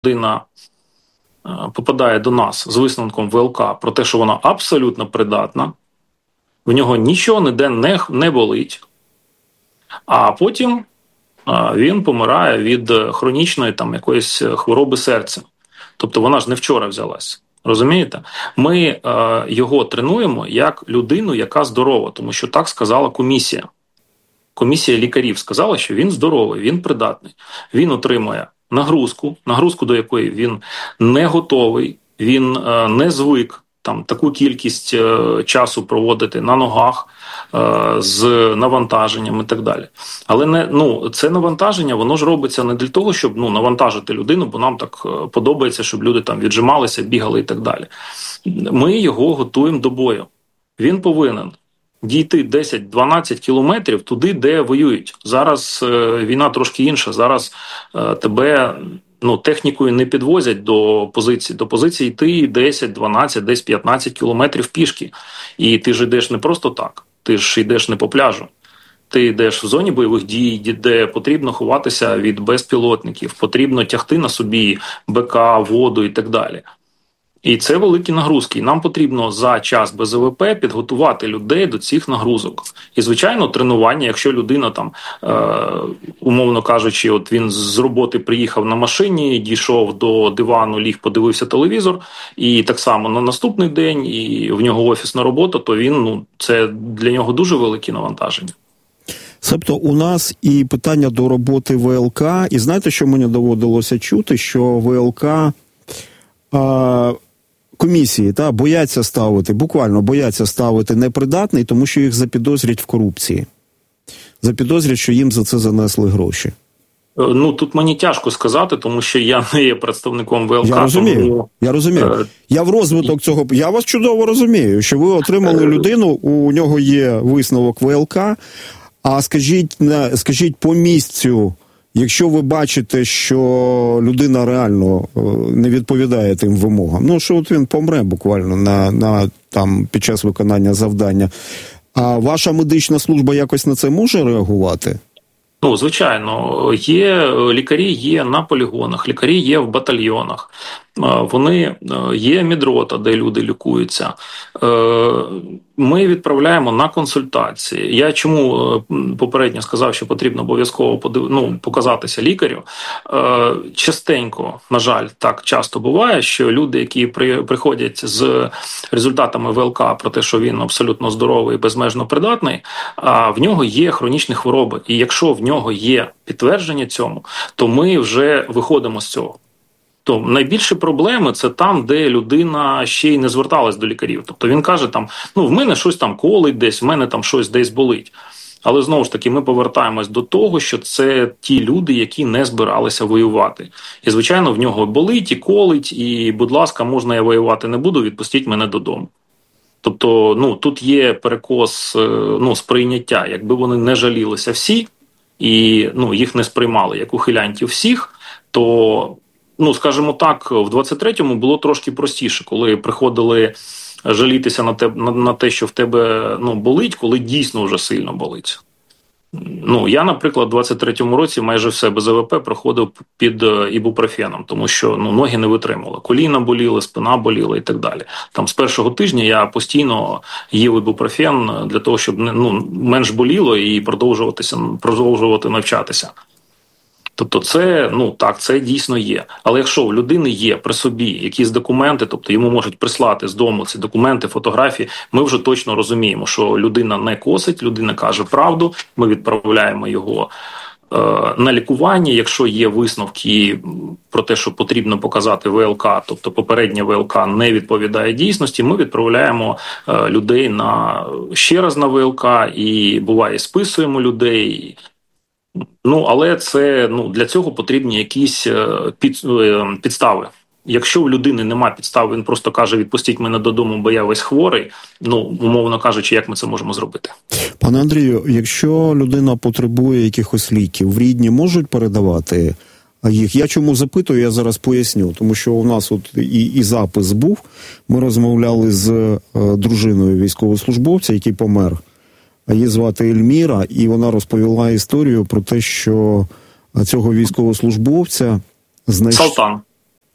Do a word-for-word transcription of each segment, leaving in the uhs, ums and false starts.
людина попадає до нас з висновком ВЛК про те, що вона абсолютно придатна, в нього нічого ніде не, не болить, а потім він помирає від хронічної там якоїсь хвороби серця. Тобто вона ж не вчора взялась. Розумієте? Ми е, його тренуємо як людину, яка здорова, тому що так сказала комісія. Комісія лікарів сказала, що він здоровий, він придатний. Він отримує нагрузку, нагрузку до якої він не готовий, він е, не звик там таку кількість е, часу проводити на ногах е, з навантаженням і так далі. Але не, ну, це навантаження, воно ж робиться не для того, щоб ну, навантажити людину, бо нам так подобається, щоб люди там віджималися, бігали і так далі. Ми його готуємо до бою. Він повинен дійти десять-дванадцять кілометрів туди, де воюють. Зараз е, війна трошки інша, зараз е, тебе ну, технікою не підвозять до позиції. До позиції йти десять, дванадцять, десь п'ятнадцять кілометрів пішки. І ти ж йдеш не просто так, ти ж йдеш не по пляжу. Ти йдеш в зоні бойових дій, де потрібно ховатися від безпілотників, потрібно тягти на собі БК, воду і так далі. І це великі нагрузки. І нам потрібно за час Б З В П підготувати людей до цих нагрузок. І, звичайно, тренування, якщо людина там, е, умовно кажучи, от він з роботи приїхав на машині, дійшов до дивану, ліг, подивився телевізор, і так само на наступний день, і в нього офісна робота, то він, ну, це для нього дуже великі навантаження. Себто у нас і питання до роботи В Л К, і знаєте, що мені доводилося чути, що В Л К а, комісії та, бояться ставити, буквально бояться ставити непридатний, тому що їх запідозрять в корупції. Запідозрять, що їм за це занесли гроші. Ну, тут мені тяжко сказати, тому що я не є представником В Л К. Я розумію, тому... я розумію. Я в розвиток цього, я вас чудово розумію, що ви отримали людину, у нього є висновок В Л К, а скажіть, скажіть по місцю, якщо ви бачите, що людина реально не відповідає тим вимогам, ну, що от він помре буквально на, на, там, під час виконання завдання, а ваша медична служба якось на це може реагувати? Ну, звичайно, є лікарі є на полігонах, лікарі є в батальйонах, вони є медрота, де люди лікуються. Ми відправляємо на консультації. Я чому попередньо сказав, що потрібно обов'язково подив... ну, показатися лікарю. Частенько, на жаль, так часто буває, що люди, які при... приходять з результатами В Л К про те, що він абсолютно здоровий і безмежно придатний, а в нього є хронічні хвороби. І якщо в нього є підтвердження цьому, то ми вже виходимо з цього. То найбільші проблеми – це там, де людина ще й не зверталась до лікарів. Тобто він каже, там, ну, в мене щось там колить десь, в мене там щось десь болить. Але, знову ж таки, ми повертаємось до того, що це ті люди, які не збиралися воювати. І, звичайно, в нього болить і колить, і, будь ласка, можна я воювати не буду, відпустіть мене додому. Тобто, ну, тут є перекос, ну, сприйняття. Якби вони не жалілися всі, і, ну, їх не сприймали як ухилянтів всіх, то... Ну, скажімо так, в двадцять третьому було трошки простіше, коли приходили жалітися на те, на, на те, що в тебе ну, болить, коли дійсно вже сильно болить. Ну, я, наприклад, в двадцять третьому році майже все Б З В П проходив під ібупрофеном, тому що ну, ноги не витримали. Коліна боліли, спина боліла і так далі. Там з першого тижня я постійно їв ібупрофен для того, щоб ну, менш боліло і продовжуватися, продовжувати навчатися. Тобто це, ну так, це дійсно є. Але якщо в людини є при собі якісь документи, тобто йому можуть прислати з дому ці документи, фотографії, ми вже точно розуміємо, що людина не косить, людина каже правду, ми відправляємо його е, на лікування. Якщо є висновки про те, що потрібно показати В Л К, тобто попередня В Л К не відповідає дійсності, ми відправляємо е, людей на ще раз на В Л К і, буває, списуємо людей. Ну, але це, ну, для цього потрібні якісь під, підстави. Якщо у людини немає підстав, він просто каже, відпустіть мене додому, бо я весь хворий, ну, умовно кажучи, як ми це можемо зробити? Пане Андрію, якщо людина потребує якихось ліків, рідні можуть передавати їх? Я чому запитую, я зараз поясню. Тому що у нас от і, і запис був, ми розмовляли з е, дружиною військовослужбовця, який помер. Її звати Ельміра, і вона розповіла історію про те, що цього військовослужбовця знайшли... Салтан.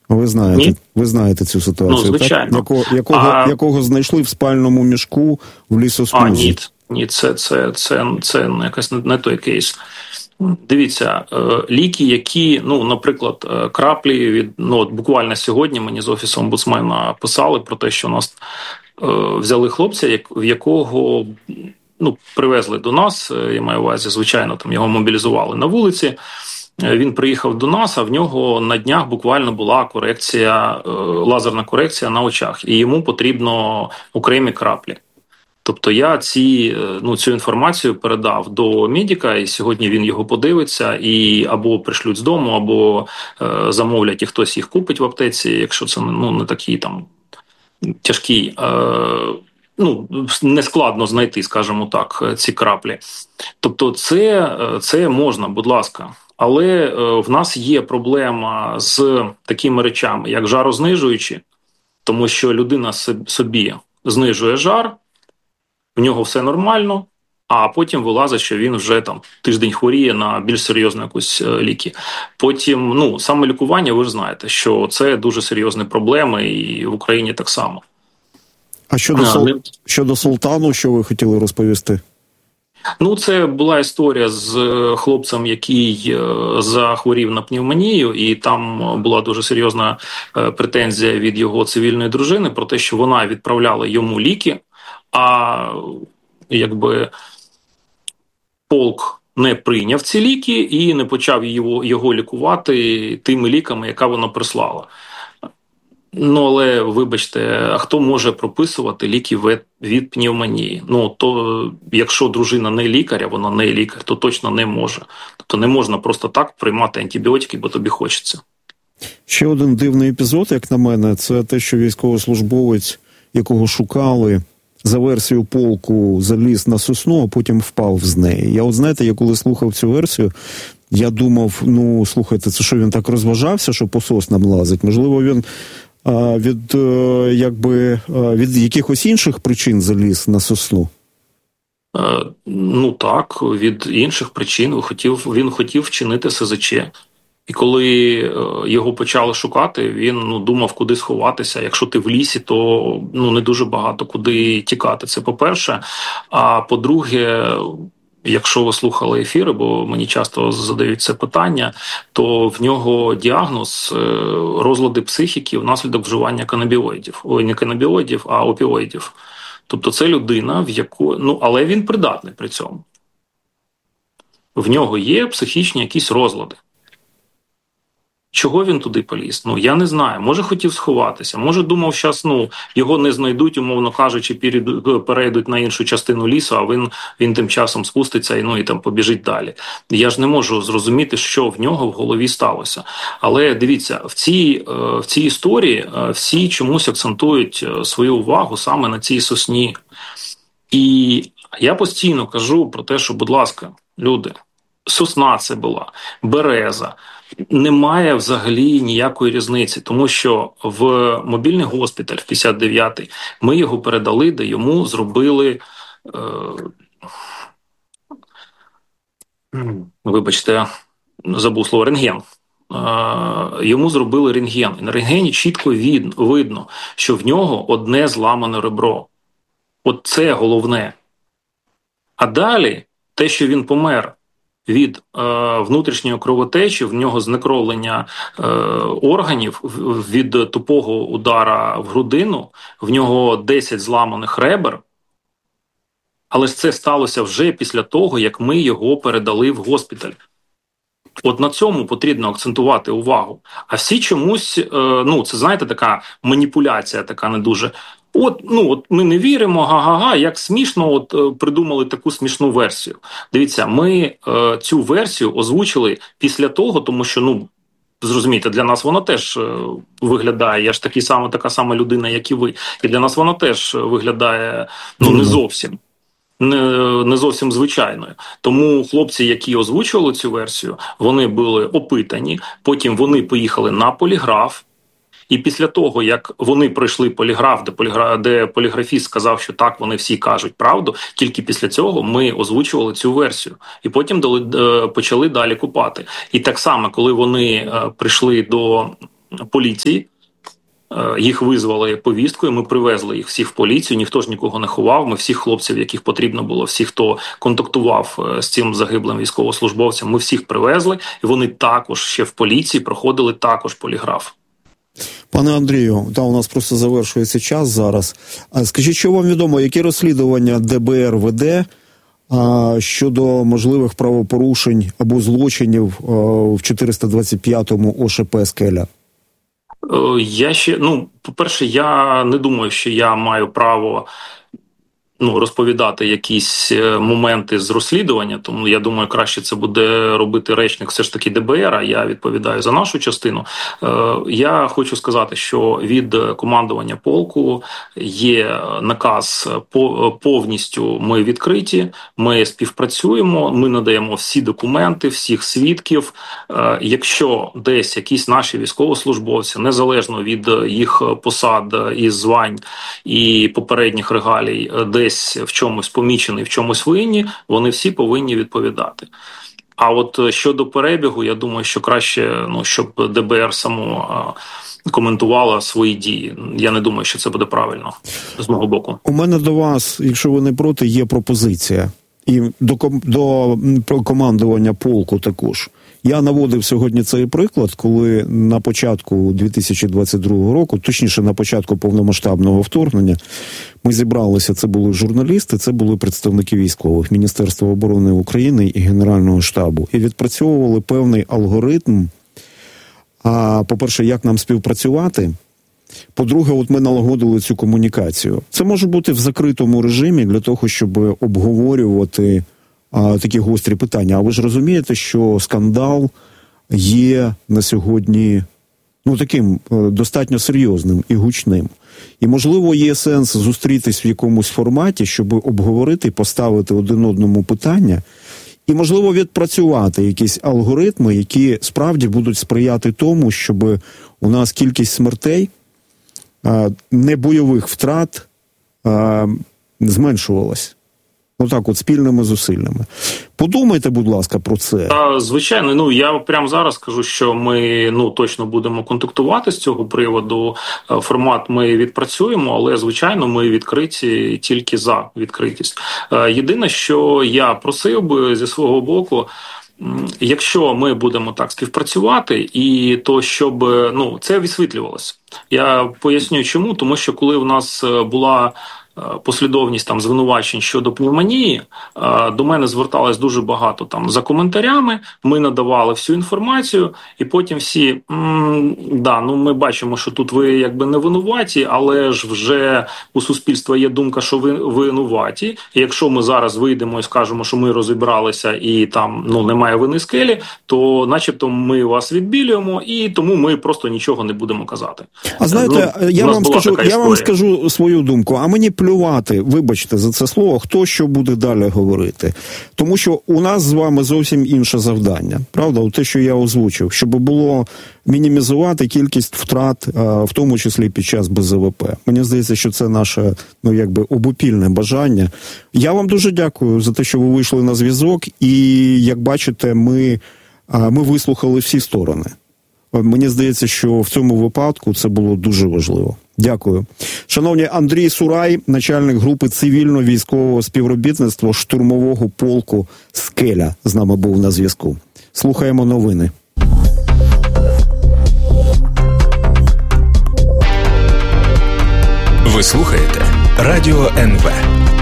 Ви знаєте, Ні? ви знаєте цю ситуацію, Ну, звичайно. так? Якого, якого, а... якого знайшли в спальному мішку в лісосмузі? А, ні, ні, це, це, це, це якась не, не той кейс. Дивіться, ліки, які, ну, наприклад, краплі від, ну, от буквально сьогодні мені з офісу омбудсмена писали про те, що у нас е, взяли хлопця, як, в якого, ну, привезли до нас, я маю увазі, звичайно, там його мобілізували на вулиці. Він приїхав до нас, а в нього на днях буквально була корекція, лазерна корекція на очах, і йому потрібно окремі краплі. Тобто я ці, ну, цю інформацію передав до медика, і сьогодні він його подивиться, і або пришлють з дому, або е, замовлять, і хтось їх купить в аптеці, якщо це, ну, не такий там тяжкий, е, ну, не складно знайти, скажімо так, ці краплі. Тобто це, це можна, будь ласка. Але в нас є проблема з такими речами, як жарознижуючі, тому що людина собі знижує жар, в нього все нормально, а потім вилазить, що він вже там тиждень хворіє на більш серйозну якусь ліки. Потім, ну, саме лікування, ви ж знаєте, що це дуже серйозні проблеми, і в Україні так само. А щодо, а, сол... щодо Султану, що ви хотіли розповісти? Ну, це була історія з хлопцем, який захворів на пневмонію, і там була дуже серйозна претензія від його цивільної дружини про те, що вона відправляла йому ліки, а якби полк не прийняв ці ліки і не почав його, його лікувати тими ліками, яка вона прислала. Ну, але, вибачте, а хто може прописувати ліки від пневмонії? Ну, то, якщо дружина не лікар, а вона не лікар, то точно не може. Тобто не можна просто так приймати антибіотики, бо тобі хочеться. Ще один дивний епізод, як на мене, це те, що військовослужбовець, якого шукали, за версією полку заліз на сосну, а потім впав з неї. Я от, знаєте, я коли слухав цю версію, я думав, ну, слухайте, це що, він так розважався, що по соснам лазить? Можливо, він від, якби, від якихось інших причин заліз на сосну? Ну так, від інших причин. Хотів, він хотів вчинити ес зет че. І коли його почали шукати, він, ну, думав, куди сховатися. Якщо ти в лісі, то, ну, не дуже багато куди тікати. Це по-перше. А по-друге, якщо ви слухали ефіри, бо мені часто задають це питання, то в нього діагноз розлади психіки внаслідок вживання канабіоїдів. Ой, не канабіоїдів, а опіоїдів. Тобто це людина, в яку... Ну, але він придатний при цьому. В нього є психічні якісь розлади. Чого він туди поліз? Ну, я не знаю. Може, хотів сховатися, може, думав, що, ну, його не знайдуть, умовно кажучи, перейдуть на іншу частину лісу, а він, він тим часом спуститься і, ну, і там побіжить далі. Я ж не можу зрозуміти, що в нього в голові сталося. Але дивіться, в цій, в цій історії всі чомусь акцентують свою увагу саме на цій сосні. І я постійно кажу про те, що, будь ласка, люди, сосна це була, береза. Немає взагалі ніякої різниці, тому що в мобільний госпіталь в п'ятдесят дев'ятий ми його передали, де йому зробили, е, вибачте, забув слово, рентген. Е, йому зробили рентген. І на рентгені чітко від, видно, що в нього одне зламане ребро. От це головне. А далі те, що він помер від е, внутрішньої кровотечі, в нього знекровлення е, органів, від тупого удара в грудину, в нього десять зламаних ребер, але ж це сталося вже після того, як ми його передали в госпіталь. От на цьому потрібно акцентувати увагу. А всі чомусь, е, ну, це, знаєте, така маніпуляція, така не дуже... От, ну, от ми не віримо, га-га-га, як смішно, от е, придумали таку смішну версію. Дивіться, ми е, цю версію озвучили після того, тому що, ну, зрозумійте, для нас вона теж е, виглядає, я ж такий саме, така сама людина, як і ви, і для нас вона теж виглядає, ну, не зовсім. Не, не зовсім звичайною. Тому хлопці, які озвучували цю версію, вони були опитані, потім вони поїхали на поліграф, і після того, як вони пройшли поліграф, де, поліграф, де поліграфіст сказав, що так, вони всі кажуть правду, тільки після цього ми озвучували цю версію. І потім дали, почали далі купати. І так само, коли вони прийшли до поліції. Їх визвали повісткою, ми привезли їх всіх в поліцію, ніхто ж нікого не ховав, ми всіх хлопців, яких потрібно було, всі, хто контактував з цим загиблим військовослужбовцем, ми всіх привезли, і вони також ще в поліції проходили також поліграф. Пане Андрію, та у нас просто завершується час зараз. Скажіть, що вам відомо, які розслідування де бе ер веде а, щодо можливих правопорушень або злочинів а, в чотириста двадцять п'ятому о ше пе «Скеля»? Я ще, ну, по-перше, я не думаю, що я маю право ну, розповідати якісь моменти з розслідування, тому я думаю, краще це буде робити речник все ж таки де бе ер, а я відповідаю за нашу частину. Я хочу сказати, що від командування полку є наказ повністю, ми відкриті, ми співпрацюємо, ми надаємо всі документи, всіх свідків. Якщо десь якісь наші військовослужбовці, незалежно від їх посад і звань і попередніх регалій, де десь в чомусь помічені, в чомусь винні, вони всі повинні відповідати. А от щодо перебігу, я думаю, що краще, ну, щоб де бе ер само а, коментувало свої дії. Я не думаю, що це буде правильно з мого боку. У мене до вас, якщо ви не проти, є пропозиція. І до, до командування полку також. Я наводив сьогодні цей приклад, коли на початку дві тисячі двадцять другого року, точніше на початку повномасштабного вторгнення, ми зібралися, це були журналісти, це були представники військових, Міністерства оборони України і Генерального штабу. І відпрацьовували певний алгоритм, а, по-перше, як нам співпрацювати, по-друге, от ми налагодили цю комунікацію. Це може бути в закритому режимі для того, щоб обговорювати а, такі гострі питання. А ви ж розумієте, що скандал є на сьогодні ну, таким достатньо серйозним і гучним. І, можливо, є сенс зустрітись в якомусь форматі, щоб обговорити, поставити один одному питання, і, можливо, відпрацювати якісь алгоритми, які справді будуть сприяти тому, щоб у нас кількість смертей, небойових втрат зменшувалась. Отак от, спільними зусиллями. Подумайте, будь ласка, про це. Звичайно, ну я прямо зараз скажу, що ми ну точно будемо контактувати з цього приводу. Формат ми відпрацюємо, але, звичайно, ми відкриті тільки за відкритість. Єдине, що я просив би зі свого боку, якщо ми будемо так співпрацювати, і то, щоб ну це висвітлювалося. Я поясню чому, тому що коли в нас була послідовність там звинувачень щодо пневмонії, до мене зверталось дуже багато там за коментарями, ми надавали всю інформацію, і потім всі, м- да, ну ми бачимо, що тут ви якби не винуваті, але ж вже у суспільства є думка, що ви винуваті, і якщо ми зараз вийдемо і скажемо, що ми розібралися і там ну немає вини Скелі, то начебто ми вас відбілюємо, і тому ми просто нічого не будемо казати. А знаєте, ну, я вам скажу, я вам скажу свою думку, а мені плювати, вибачте за це слово, хто що буде далі говорити. Тому що у нас з вами зовсім інше завдання. Правда? Те, що я озвучив, щоб було мінімізувати кількість втрат, в тому числі під час бе зе ве пе. Мені здається, що це наше, ну, якби обопільне бажання. Я вам дуже дякую за те, що ви вийшли на зв'язок, і, як бачите, ми, ми вислухали всі сторони. Мені здається, що в цьому випадку це було дуже важливо. Дякую. Шановні, Андрій Сурай, начальник групи цивільно-військового співробітництва штурмового полку «Скеля», з нами був на зв'язку. Слухаємо новини. Ви слухаєте Радіо ен ве.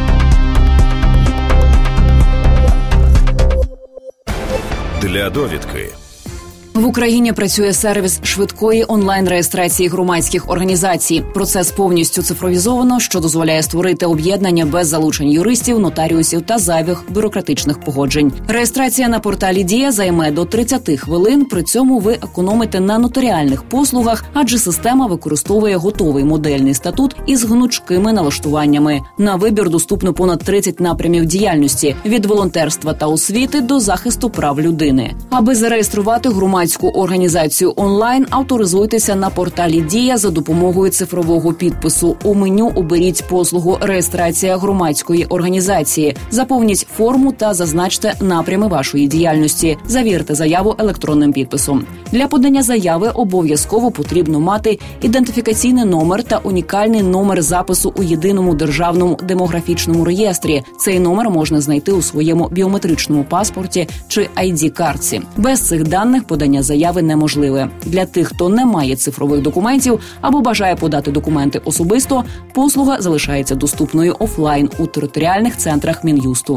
Для довідки. В Україні працює сервіс швидкої онлайн-реєстрації громадських організацій. Процес повністю цифровізовано, що дозволяє створити об'єднання без залучень юристів, нотаріусів та зайвих бюрократичних погоджень. Реєстрація на порталі «Дія» займе до тридцять хвилин, при цьому ви економите на нотаріальних послугах, адже система використовує готовий модельний статут із гнучкими налаштуваннями. На вибір доступно понад тридцять напрямів діяльності – від волонтерства та освіти до захисту прав людини. Аби зареєструвати громадську громадську організацію онлайн, авторизуйтеся на порталі «Дія» за допомогою цифрового підпису. У меню оберіть послугу «Реєстрація громадської організації». Заповніть форму та зазначте напрями вашої діяльності. Завірте заяву електронним підписом. Для подання заяви обов'язково потрібно мати ідентифікаційний номер та унікальний номер запису у єдиному державному демографічному реєстрі. Цей номер можна знайти у своєму біометричному паспорті чи ай ді-картці. Без цих даних подання заяви неможливе. Для тих, хто не має цифрових документів або бажає подати документи особисто, послуга залишається доступною офлайн у територіальних центрах Мін'юсту.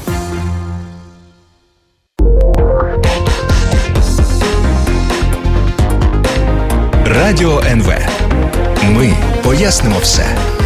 Радіо ен ве. Ми пояснимо все.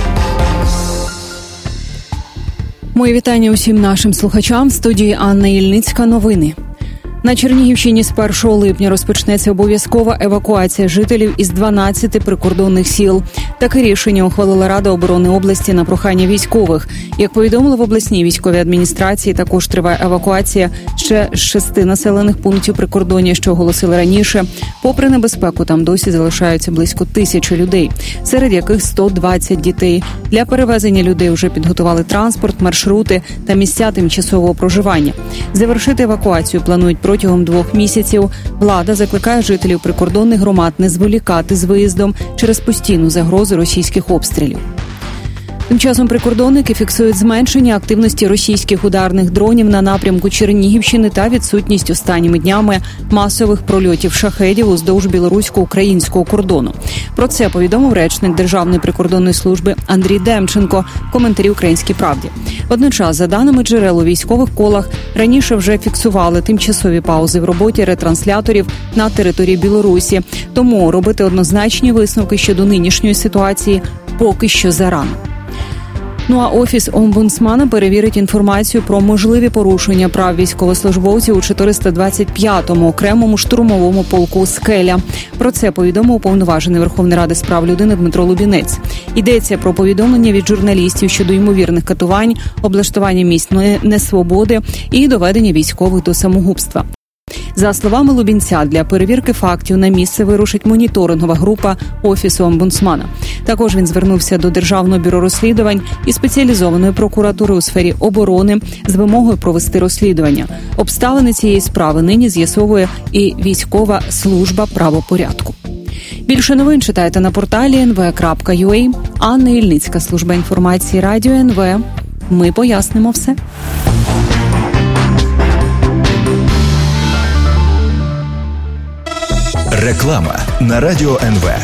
Мої вітання усім нашим слухачам. В студії Анна Ільницька. Новини. На Чернігівщині з першого липня розпочнеться обов'язкова евакуація жителів із дванадцяти прикордонних сіл. Таке рішення ухвалила Рада оборони області на прохання військових. Як повідомили в обласній військовій адміністрації, також триває евакуація ще з шести населених пунктів прикордоння, що оголосили раніше. Попри небезпеку, там досі залишаються близько тисячі людей, серед яких сто двадцять дітей. Для перевезення людей вже підготували транспорт, маршрути та місця тимчасового проживання. Завершити евакуацію планують протягом двох місяців. Влада закликає жителів прикордонних громад не зволікати з виїздом через постійну загрозу російських обстрілів. Тим часом прикордонники фіксують зменшення активності російських ударних дронів на напрямку Чернігівщини та відсутність останніми днями масових прольотів шахедів уздовж білорусько-українського кордону. Про це повідомив речник Державної прикордонної служби Андрій Демченко в коментарі «Українській правді». Водночас, за даними джерел у військових колах, раніше вже фіксували тимчасові паузи в роботі ретрансляторів на території Білорусі. Тому робити однозначні висновки щодо нинішньої ситуації поки що зарано. Ну а Офіс омбудсмана перевірить інформацію про можливі порушення прав військовослужбовців у чотириста двадцять п'ятому окремому штурмовому полку «Скеля». Про це повідомив уповноважений Верховної Ради з прав людини Дмитро Лубінець. Йдеться про повідомлення від журналістів щодо ймовірних катувань, облаштування місць несвободи і доведення військових до самогубства. За словами Лубінця, для перевірки фактів на місце вирушить моніторингова група Офісу омбудсмана. Також він звернувся до Державного бюро розслідувань і спеціалізованої прокуратури у сфері оборони з вимогою провести розслідування. Обставини цієї справи нині з'ясовує і військова служба правопорядку. Більше новин читайте на порталі ен ве крапка ю а. Анна Ільницька, служба інформації Радіо ен ве. Ми пояснимо все. Реклама на Радіо ен ве.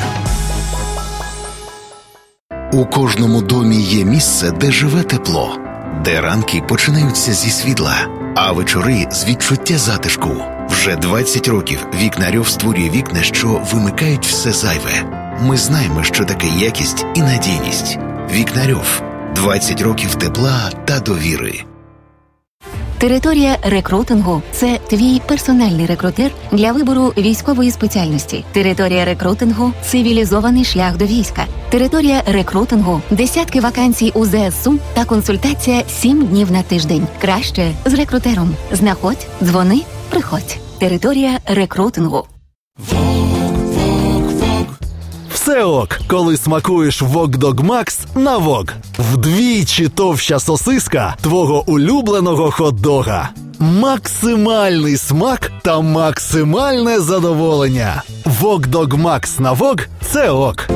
У кожному домі є місце, де живе тепло, де ранки починаються зі світла, а вечори з відчуття затишку. Вже двадцять років Вікнарьов створює вікна, що вимикають все зайве. Ми знаємо, що таке якість і надійність. Вікнарьов. двадцять років тепла та довіри. Територія рекрутингу – це твій персональний рекрутер для вибору військової спеціальності. Територія рекрутингу – цивілізований шлях до війська. Територія рекрутингу – десятки вакансій у зе ес у та консультація сім днів на тиждень. Краще з рекрутером. Знаходь, дзвони, приходь. Територія рекрутингу. Все ок, коли смакуєш Вок-Дог Макс на Вок. Вдвічі товща сосиска твого улюбленого хот-дога. Максимальний смак та максимальне задоволення. Вок-Дог Макс на Вок – це ок.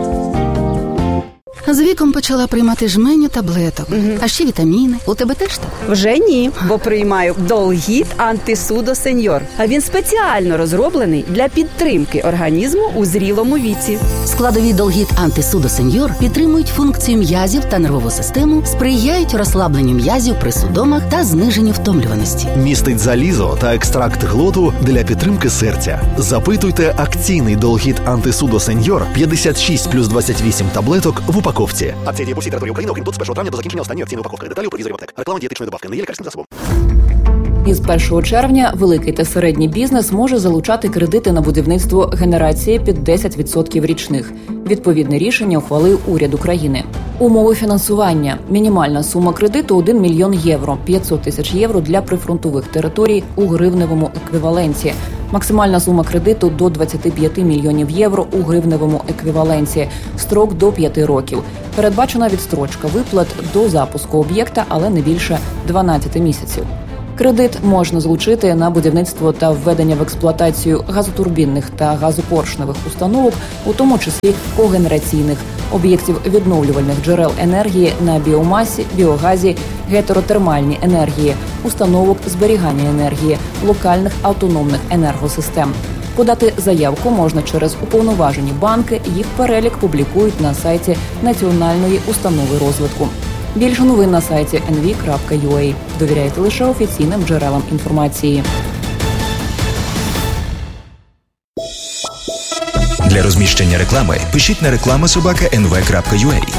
З віком почала приймати жменю таблеток. Угу. А ще вітаміни. У тебе теж так? Вже ні, бо приймаю Долгіт Антисудо Сеньор. А він спеціально розроблений для підтримки організму у зрілому віці. Складові Долгіт Антисудо Сеньор підтримують функцію м'язів та нервову систему, сприяють розслабленню м'язів при судомах та зниженню втомлюваності. Містить залізо та екстракт глоту для підтримки серця. Запитуйте акційний Долгіт Антисудо Сеньор п'ятдесят шість плюс двадцять вісім таблеток в упаковці. Акція діє по всій території України, окрім тут з першого травня до закінчення останньої акційної упаковки. Деталі у провізорів аптек. Реклама дієтичної добавки. Не є лікарським засобом. Із першого червня великий та середній бізнес може залучати кредити на будівництво генерації під десять відсотків річних. Відповідне рішення ухвалив уряд України. Умови фінансування. Мінімальна сума кредиту – один мільйон євро, п'ятсот тисяч євро для прифронтових територій у гривневому еквіваленті. Максимальна сума кредиту до двадцять п'ять мільйонів євро у гривневому еквіваленті. Строк до п'яти років. Передбачена відстрочка виплат до запуску об'єкта, але не більше дванадцяти місяців. Кредит можна залучити на будівництво та введення в експлуатацію газотурбінних та газопоршневих установок, у тому числі когенераційних, об'єктів відновлювальних джерел енергії на біомасі, біогазі, гетеротермальній енергії, установок зберігання енергії, локальних автономних енергосистем. Подати заявку можна через уповноважені банки, їх перелік публікують на сайті Національної установи розвитку. Більше новин на сайті ен ві крапка ю а. Довіряйте лише офіційним джерелам інформації. Для розміщення реклами пишіть на реклама собака ен ве крапка ю а.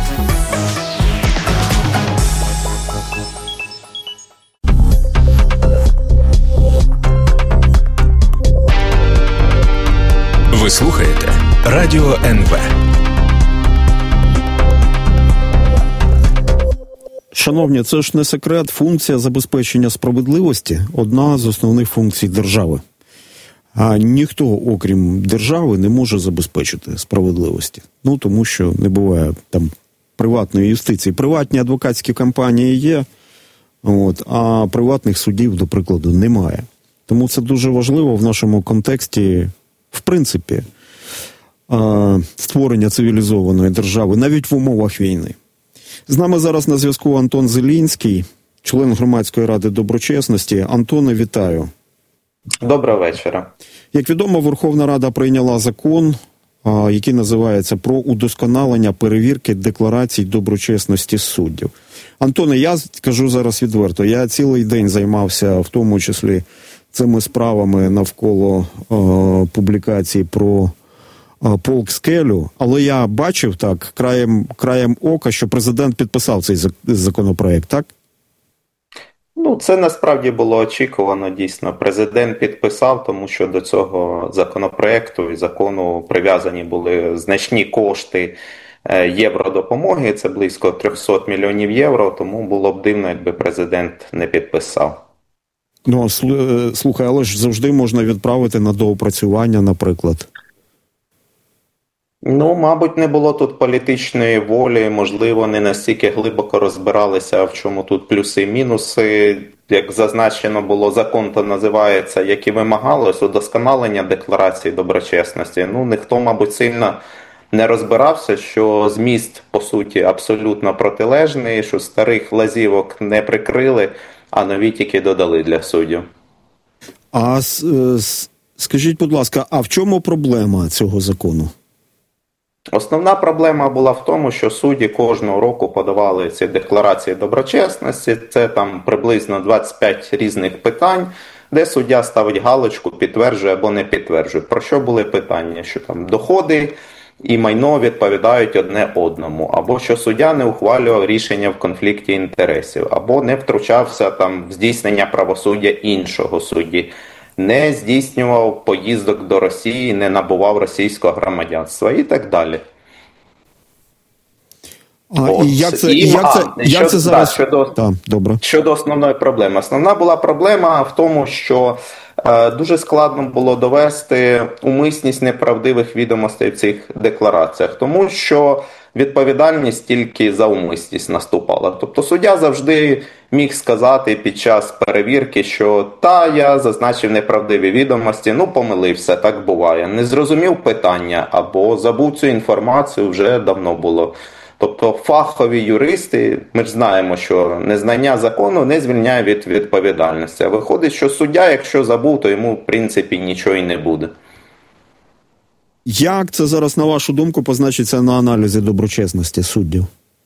Ви слухаєте Радіо ен ве. Шановні, це ж не секрет, функція забезпечення справедливості – одна з основних функцій держави. А ніхто, окрім держави, не може забезпечити справедливості. Ну, тому що не буває там приватної юстиції. Приватні адвокатські компанії є, от, а приватних судів, до прикладу, немає. Тому це дуже важливо в нашому контексті, в принципі, створення цивілізованої держави, навіть в умовах війни. З нами зараз на зв'язку Антон Зелінський, член Громадської ради доброчесності. Антоне, вітаю. Доброго вечора. Як відомо, Верховна Рада прийняла закон, який називається «Про удосконалення перевірки декларацій доброчесності суддів». Антоне, я скажу зараз відверто, я цілий день займався в тому числі цими справами навколо е, публікації про полк Скелю, але я бачив так, краєм, краєм ока, що президент підписав цей законопроект, так? Ну, це насправді було очікувано, дійсно. Президент підписав, тому що до цього законопроекту і закону прив'язані були значні кошти євродопомоги, це близько триста мільйонів євро, тому було б дивно, якби президент не підписав. Ну, слухай, але ж завжди можна відправити на доопрацювання, наприклад. Ну, мабуть, не було тут політичної волі, можливо, не настільки глибоко розбиралися, в чому тут плюси і мінуси. Як зазначено було, закон то називається, як і вимагалось, удосконалення декларації доброчесності. Ну, ніхто, мабуть, сильно не розбирався, що зміст, по суті, абсолютно протилежний, що старих лазівок не прикрили, а нові тільки додали для суддів. А скажіть, будь ласка, а в чому проблема цього закону? Основна проблема була в тому, що судді кожного року подавали ці декларації доброчесності. Це там приблизно двадцять п'ять різних питань, де суддя ставить галочку, підтверджує або не підтверджує. Про що були питання? Що там доходи і майно відповідають одне одному, або що суддя не ухвалював рішення в конфлікті інтересів, або не втручався там в здійснення правосуддя іншого судді, не здійснював поїздок до Росії, не набував російського громадянства і так далі. А, і як це, і, як це, а, як що, це зараз? Да, щодо, так, добре. щодо основної проблеми. Основна була проблема в тому, що е, дуже складно було довести умисність неправдивих відомостей в цих деклараціях, тому що відповідальність тільки за умисність наступала. Тобто суддя завжди міг сказати під час перевірки, що та, я зазначив неправдиві відомості, ну помилився, так буває. Не зрозумів питання або забув цю інформацію, вже давно було. Тобто фахові юристи, ми ж знаємо, що незнання закону не звільняє від відповідальності. А виходить, що суддя, якщо забув, то йому в принципі нічого і не буде. Як це зараз, на вашу думку, позначиться на аналізі доброчесності суддів?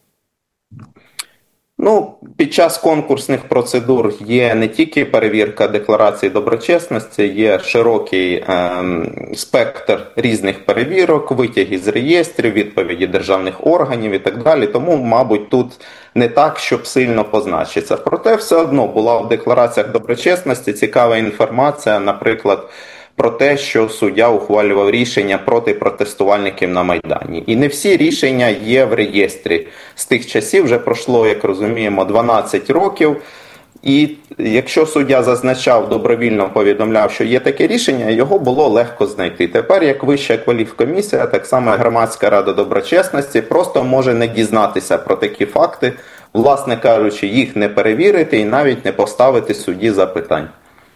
Ну, під час конкурсних процедур є не тільки перевірка декларації доброчесності, є широкий е, спектр різних перевірок, витяги з реєстрів, відповіді державних органів і так далі. Тому, мабуть, тут не так, щоб сильно позначиться. Проте все одно була в деклараціях доброчесності цікава інформація, наприклад, про те, що суддя ухвалював рішення проти протестувальників на Майдані. І не всі рішення є в реєстрі. З тих часів вже пройшло, як розуміємо, дванадцять років. І якщо суддя зазначав, добровільно повідомляв, що є таке рішення, його було легко знайти. Тепер, як Вища кваліфкомісія, так само Громадська рада доброчесності просто може не дізнатися про такі факти, власне кажучи, їх не перевірити і навіть не поставити судді запитань.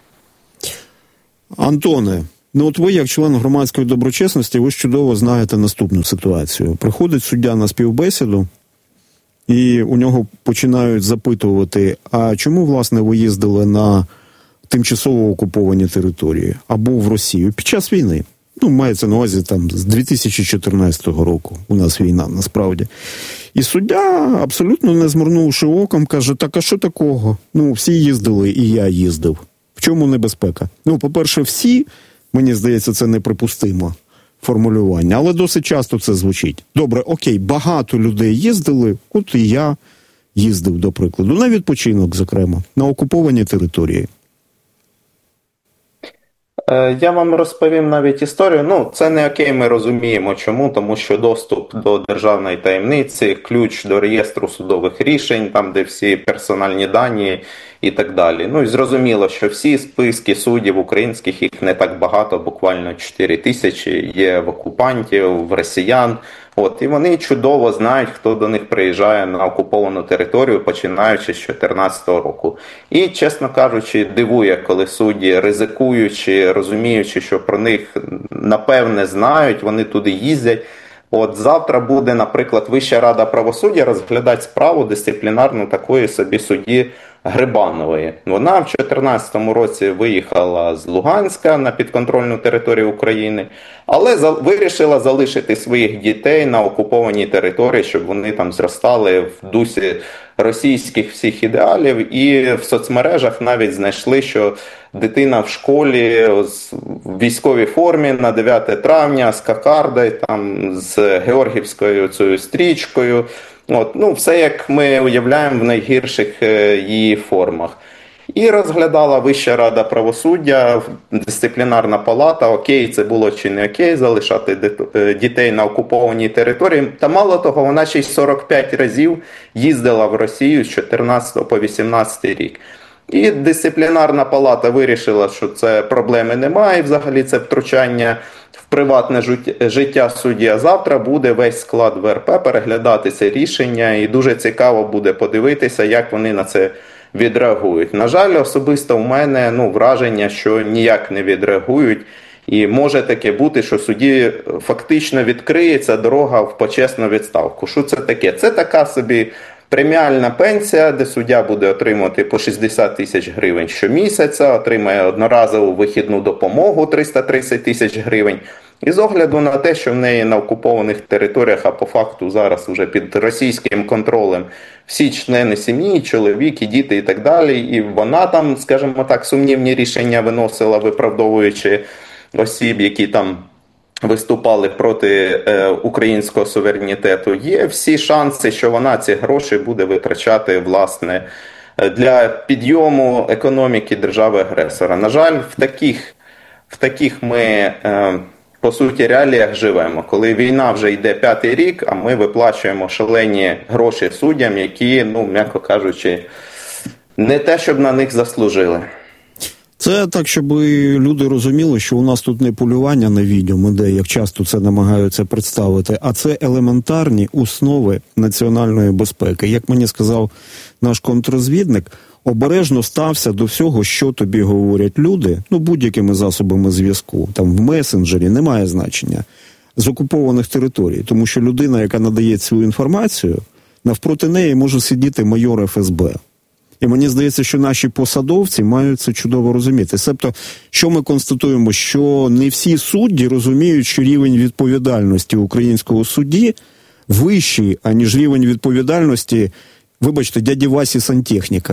Антоне, ну от ви, як член Громадської доброчесності, ви ж чудово знаєте наступну ситуацію. Приходить суддя на співбесіду, і у нього починають запитувати, а чому, власне, ви їздили на тимчасово окуповані території або в Росію під час війни? Ну, мається на увазі там з дві тисячі чотирнадцятого року. У нас війна, насправді. І суддя, абсолютно не зморнувши оком, каже, так а що такого? Ну, всі їздили, і я їздив. В чому небезпека? Ну, по-перше, всі, мені здається, це неприпустимо формулювання, але досить часто це звучить. Добре, окей, багато людей їздили, от і я їздив, до прикладу, на відпочинок, зокрема, на окуповані території. Я вам розповім навіть історію. Ну, це не окей, ми розуміємо чому, тому що доступ до державної таємниці, ключ до реєстру судових рішень, там де всі персональні дані і так далі. Ну і зрозуміло, що всі списки суддів українських, їх не так багато, буквально чотири тисячі, є в окупантів, в росіян. От, і вони чудово знають, хто до них приїжджає на окуповану територію, починаючи з дві тисячі чотирнадцятого року. І, чесно кажучи, дивує, коли судді, ризикуючи, розуміючи, що про них, напевне, знають, вони туди їздять. От завтра буде, наприклад, Вища рада правосуддя розглядати справу дисциплінарну такої собі судді Грибанової. Вона в дві тисячі чотирнадцятому році виїхала з Луганська на підконтрольну територію України, але за, вирішила залишити своїх дітей на окупованій території, щоб вони там зростали в дусі російських всіх ідеалів. І в соцмережах навіть знайшли, що дитина в школі в військовій формі на дев'яте травня з кокардою, там, з георгіївською цією стрічкою. От, ну, все, як ми уявляємо в найгірших е, її формах. І розглядала Вища рада правосуддя, дисциплінарна палата, окей, це було чи не окей, залишати дітей на окупованій території. Та мало того, вона ще й сорок п'ять разів їздила в Росію з чотирнадцятого по вісімнадцятий рік. І дисциплінарна палата вирішила, що це проблеми немає, взагалі це втручання в приватне життя судді. А завтра буде весь склад В Р П переглядати це рішення, і дуже цікаво буде подивитися, як вони на це відреагують. На жаль, особисто у мене ну, враження, що ніяк не відреагують. І може таке бути, що судді фактично відкриється дорога в почесну відставку. Що це таке? Це така собі преміальна пенсія, де суддя буде отримувати по шістдесят тисяч гривень щомісяця, отримає одноразову вихідну допомогу триста тридцять тисяч гривень. І з огляду на те, що в неї на окупованих територіях, а по факту зараз вже під російським контролем, всі члени сім'ї, чоловік, і діти і так далі, і вона там, скажімо так, сумнівні рішення виносила, виправдовуючи осіб, які там виступали проти е, українського суверенітету, є всі шанси, що вона ці гроші буде витрачати, власне, для підйому економіки держави-агресора. На жаль, в таких, в таких ми, е, по суті, реаліях живемо, коли війна вже йде п'ятий рік, а ми виплачуємо шалені гроші суддям, які, ну, м'яко кажучи, не те, щоб на них заслужили. Це так, щоб люди розуміли, що у нас тут не полювання на відьом іде, як часто це намагаються представити, а це елементарні основи національної безпеки. Як мені сказав наш контррозвідник, обережно стався до всього, що тобі говорять люди, ну будь-якими засобами зв'язку, там в месенджері, немає значення, з окупованих територій. Тому що людина, яка надає цю інформацію, навпроти неї може сидіти майор Ф С Б. І мені здається, що наші посадовці мають це чудово розуміти. Себто, що ми констатуємо, що не всі судді розуміють, що рівень відповідальності українського судді вищий, аніж рівень відповідальності, вибачте, дяді Васі сантехніка.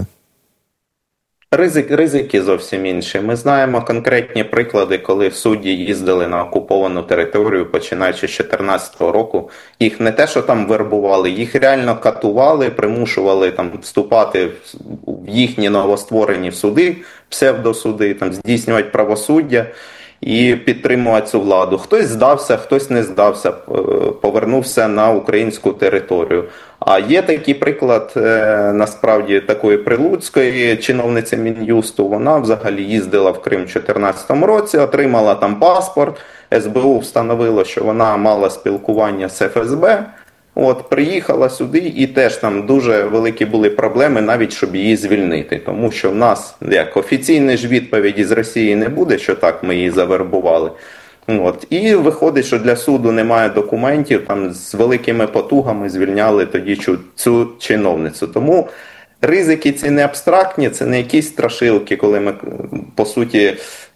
Ризик, ризики зовсім інші. Ми знаємо конкретні приклади, коли судді їздили на окуповану територію, починаючи з дві тисячі чотирнадцятого року. Їх не те, що там вербували, їх реально катували, примушували там вступати в їхні новостворені суди, псевдосуди, там здійснювати правосуддя. і підтримувати цю владу. Хтось здався, хтось не здався, повернувся на українську територію. А є такий приклад, насправді, такої прилуцької чиновниці Мін'юсту. Вона взагалі їздила в Крим у дві тисячі чотирнадцятому році, отримала там паспорт. ес бе у встановило, що вона мала спілкування з еф ес бе. От, приїхала сюди, і теж там дуже великі були проблеми, навіть щоб її звільнити. Тому що в нас, як офіційної ж відповіді з Росії не буде, що так ми її завербували. От. І виходить, що для суду немає документів, там з великими потугами звільняли тоді цю, цю чиновницю. Тому ризики ці не абстрактні, це не якісь страшилки, коли ми, по суті,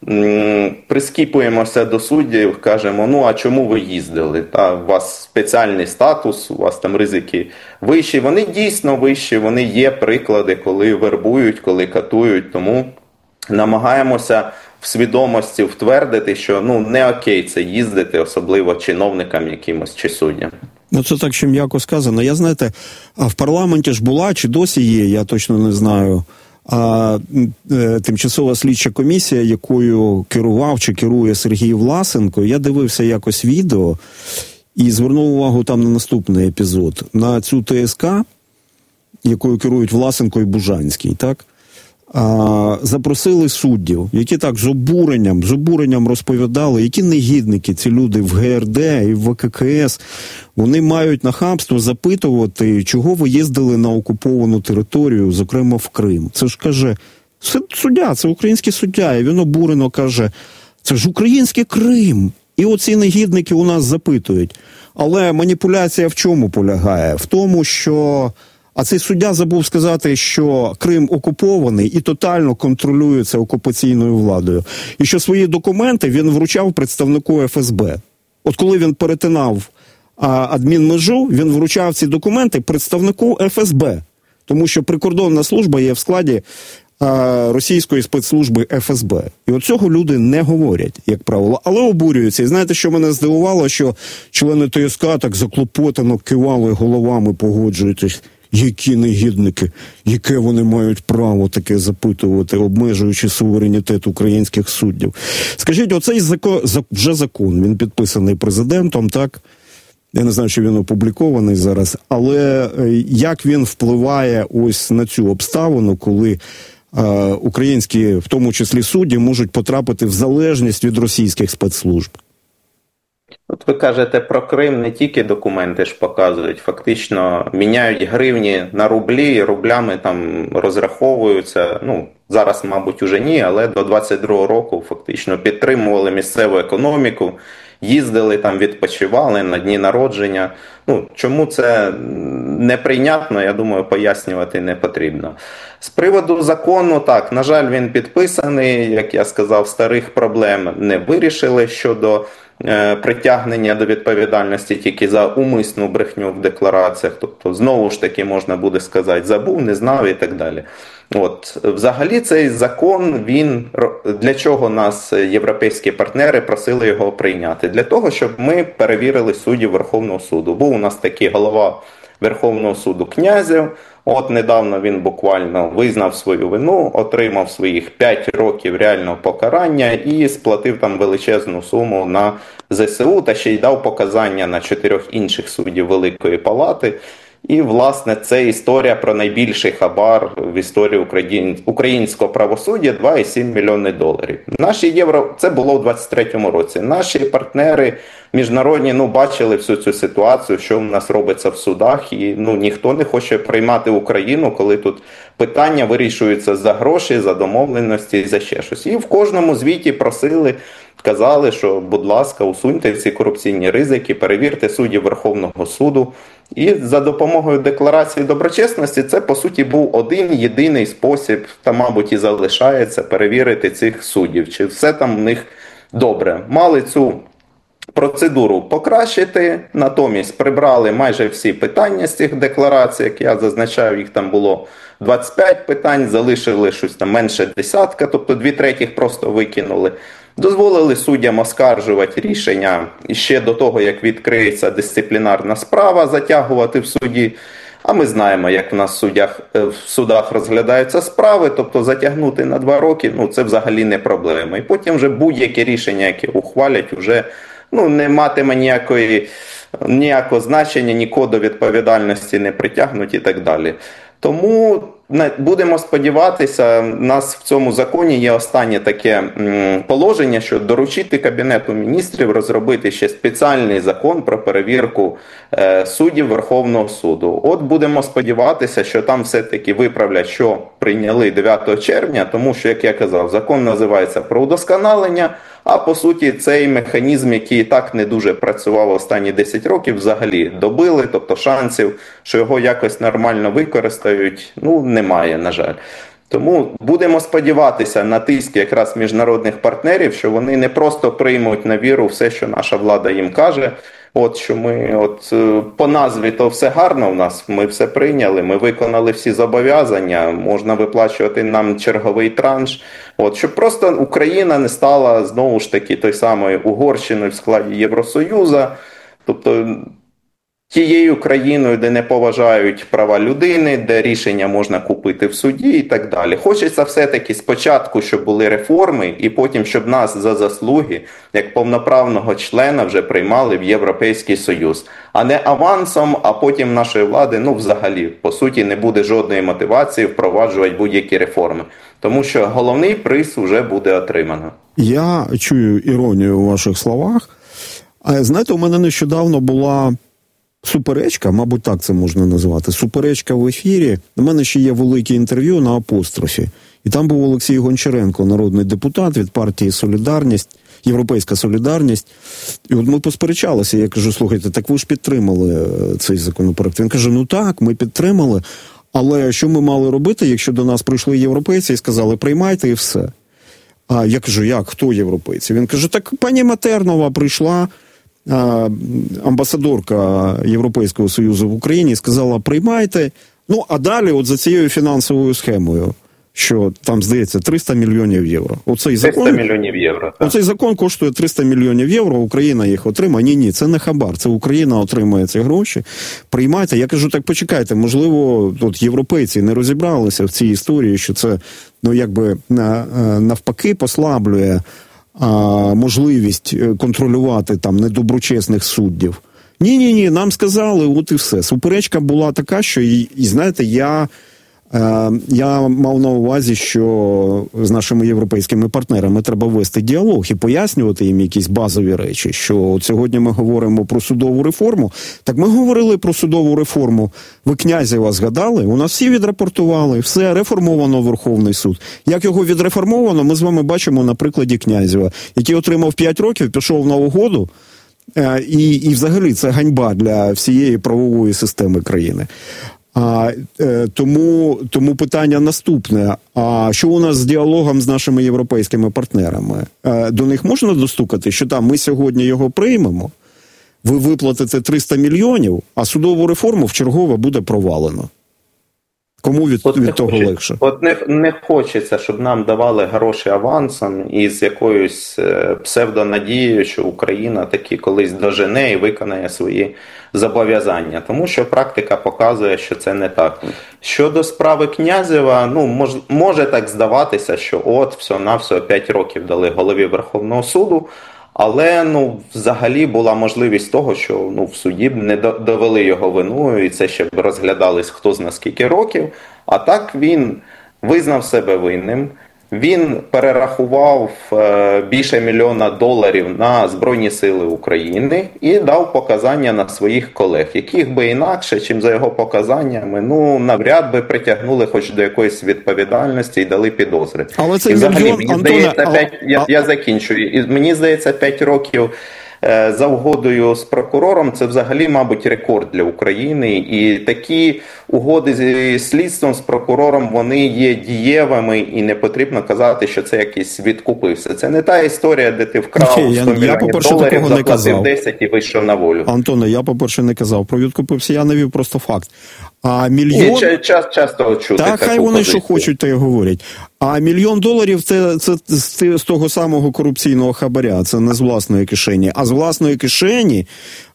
прискіпуємося до суддів, кажемо, ну а чому ви їздили? Та, у вас спеціальний статус, у вас там ризики вищі. Вони дійсно вищі, вони є приклади, коли вербують, коли катують, тому намагаємося в свідомості втвердити, що ну не окей це їздити, особливо чиновникам якимось чи суддям. Ну, це так, що м'яко сказано. Я, знаєте, в парламенті ж була, чи досі є, я точно не знаю, а, е, тимчасова слідча комісія, якою керував чи керує Сергій Власенко. Я дивився якось відео і звернув увагу там на наступний епізод. На цю те ес ка, якою керують Власенко і Бужанський, так? А, запросили суддів, які так з обуренням, з обуренням розповідали, які негідники ці люди в ге ер де і в ве ка ка ес. Вони мають нахабство запитувати, чого ви їздили на окуповану територію, зокрема в Крим. Це ж каже, суддя, це український суддя, і він обурено каже, це ж український Крим. І оці негідники у нас запитують. Але маніпуляція в чому полягає? В тому, що... А цей суддя забув сказати, що Крим окупований і тотально контролюється окупаційною владою. І що свої документи він вручав представнику еф ес бе. От коли він перетинав а, адмінмежу, він вручав ці документи представнику еф ес бе. Тому що прикордонна служба є в складі а, російської спецслужби еф ес бе. І от цього люди не говорять, як правило. Але обурюються. І знаєте, що мене здивувало? Що члени те ес ка так заклопотано кивали головами, погоджуючись. Які негідники, яке вони мають право таке запитувати, обмежуючи суверенітет українських суддів. Скажіть, оцей закон, вже закон, він підписаний президентом, так? Я не знаю, чи він опублікований зараз, але як він впливає ось на цю обставину, коли е, українські, в тому числі судді, можуть потрапити в залежність від російських спецслужб? От ви кажете про Крим, не тільки документи ж показують, фактично міняють гривні на рублі, рублями там розраховуються, ну, зараз, мабуть, уже ні, але до двадцять другого року фактично підтримували місцеву економіку, їздили там, відпочивали на дні народження. Ну, чому це неприйнятно, я думаю, пояснювати не потрібно. З приводу закону, так, на жаль, він підписаний, як я сказав, старих проблем не вирішили щодо притягнення до відповідальності тільки за умисну брехню в деклараціях, тобто знову ж таки можна буде сказати забув, не знав і так далі. От, взагалі цей закон, він, для чого нас європейські партнери просили його прийняти? Для того, щоб ми перевірили суддів Верховного суду. Був у нас такий голова Верховного суду Князєв, от недавно він буквально визнав свою вину, отримав своїх п'ять років реального покарання і сплатив там величезну суму на зе се у, та ще й дав показання на чотирьох інших суддів Великої Палати. І, власне, це історія про найбільший хабар в історії українського правосуддя – два цілих сім мільйони доларів. Наші євро... Це було в двадцять третьому році. Наші партнери міжнародні, ну, бачили всю цю ситуацію, що в нас робиться в судах, і, ну, ніхто не хоче приймати Україну, коли тут питання вирішуються за гроші, за домовленості, за ще щось. І в кожному звіті просили, казали, що, будь ласка, усуньте ці корупційні ризики, перевірте суддів Верховного суду. І за допомогою декларації доброчесності це, по суті, був один єдиний спосіб, та, мабуть, і залишається, перевірити цих суддів, чи все там в них добре. Мали цю процедуру покращити, натомість прибрали майже всі питання з цих декларацій, як я зазначав, їх там було двадцять п'ять питань, залишили щось там менше десятка, тобто дві третіх просто викинули. Дозволили суддям оскаржувати рішення ще до того, як відкриється дисциплінарна справа, затягувати в суді А ми знаємо, як в нас в судах, в судах розглядаються справи, тобто затягнути на два роки, ну це взагалі не проблема. І потім вже будь-які рішення, які ухвалять, вже ну, не матиме ніякої, ніякого значення, нікого до відповідальності не притягнуть і так далі. Тому будемо сподіватися, у нас в цьому законі є останнє таке положення, що доручити Кабінету міністрів розробити ще спеціальний закон про перевірку суддів Верховного суду. От будемо сподіватися, що там все-таки виправлять, що прийняли дев'ятого червня, тому що, як я казав, закон називається про удосконалення, а по суті цей механізм, який і так не дуже працював останні десять років, взагалі добили, тобто шансів, що його якось нормально використають, ну немає, на жаль. Тому будемо сподіватися на тиск якраз міжнародних партнерів, що вони не просто приймуть на віру все, що наша влада їм каже, от що ми от по назві то все гарно в нас, ми все прийняли, ми виконали всі зобов'язання, можна виплачувати нам черговий транш, от щоб просто Україна не стала знову ж таки той самою Угорщиною в складі Євросоюзу, тобто тією країною, де не поважають права людини, де рішення можна купити в суді і так далі. Хочеться все-таки спочатку, щоб були реформи, і потім, щоб нас за заслуги, як повноправного члена, вже приймали в Європейський Союз. А не авансом, а потім нашої влади, ну взагалі, по суті, не буде жодної мотивації впроваджувати будь-які реформи. Тому що головний приз вже буде отримано. Я чую іронію у ваших словах. Знаєте, у мене нещодавно була суперечка, мабуть, так це можна назвати, суперечка в ефірі. У мене ще є велике інтерв'ю на Апострофі. І там був Олексій Гончаренко, народний депутат від партії «Солідарність», «Європейська Солідарність». І от ми посперечалися, я кажу, слухайте, так ви ж підтримали цей законопроект. Він каже, ну так, ми підтримали, але що ми мали робити, якщо до нас прийшли європейці і сказали, приймайте і все. А я кажу, як, хто європейці? Він каже, так пані Матернова прийшла, амбасадорка Європейського Союзу в Україні, сказала, приймайте. Ну, а далі от за цією фінансовою схемою, що там, здається, триста мільйонів євро. Оцей закон, триста мільйонів євро. Так. Оцей закон коштує триста мільйонів євро, Україна їх отримає. Ні-ні, це не хабар, це Україна отримає ці гроші. Приймайте. Я кажу, так почекайте, можливо, тут європейці не розібралися в цій історії, що це, ну, якби навпаки послаблює а, можливість контролювати там недоброчесних суддів. Ні-ні-ні, нам сказали, от і все. Суперечка була така, що, і, і знаєте, я, е, я мав на увазі, що з нашими європейськими партнерами треба вести діалог і пояснювати їм якісь базові речі, що от сьогодні ми говоримо про судову реформу. Так ми говорили про судову реформу. Ви Князєва згадали? У нас всі відрапортували, все реформовано Верховний суд. Як його відреформовано, ми з вами бачимо на прикладі Князєва, який отримав п'ять років, пішов на угоду. І, і взагалі це ганьба для всієї правової системи країни. А, е, тому, тому питання наступне. А що у нас з діалогом з нашими європейськими партнерами? Е, до них можна достукати, що там ми сьогодні його приймемо, ви виплатите триста мільйонів, а судову реформу вчергове буде провалено. Кому від, від того хоче, легше? От не, не хочеться, щоб нам давали гроші авансом із якоюсь псевдонадією, що Україна таки колись дожене і виконає свої зобов'язання. Тому що практика показує, що це не так. Щодо справи Князєва, ну, мож, може так здаватися, що от все-навсього п'ять років дали голові Верховного суду, але, ну, взагалі була можливість того, що, ну, в суді б не довели його вину, і це ще б розглядались хто зна скільки років. А так він визнав себе винним, він перерахував е, більше мільйона доларів на Збройні Сили України і дав показання на своїх колег, яких би інакше, чим за його показаннями, ну, навряд би притягнули хоч до якоїсь відповідальності і дали підозри. Але це і взагалі, мільйон, мені Антоне, здається, а... п'ять, я, я закінчую, і мені здається, п'ять років за угодою з прокурором, це взагалі, мабуть, рекорд для України. І такі угоди зі слідством, з прокурором, вони є дієвими, і не потрібно казати, що це якийсь відкупився. Це не та історія, де ти вкрав сто мільйонів доларів, заплатив десять і вийшов на волю. Антоне, я, по-перше, не казав про відкупився, я навів просто факт. А мільйон... Ні, час, часто чути. Та хай вони позицію. Що хочуть, то й говорять. А мільйон доларів це, це, це з того самого корупційного хабаря, це не з власної кишені. А з власної кишені